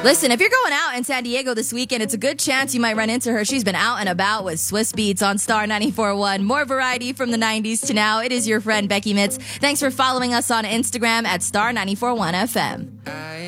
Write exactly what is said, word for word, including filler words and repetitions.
Listen, if you're going out in San Diego this weekend, it's a good chance you might run into her. She's been out and about with Swiss Beats on Star ninety-four point one. More variety from the nineties to now. It is your friend Becky Mitz. Thanks for following us on Instagram at Star ninety-four point one F M.